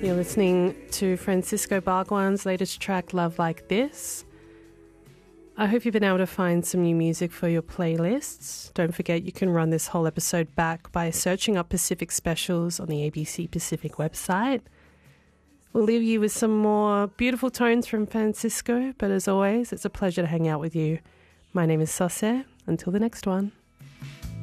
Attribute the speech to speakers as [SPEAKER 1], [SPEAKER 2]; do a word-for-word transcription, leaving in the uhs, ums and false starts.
[SPEAKER 1] You're listening to Francisco Bhagwan's latest track, Love Like This. I hope you've been able to find some new music for your playlists. Don't forget you can run this whole episode back by searching up Pacific Specials on the A B C Pacific website. We'll leave you with some more beautiful tones from Francisco, but as always, it's a pleasure to hang out with you. My name is Sose. Until the next one.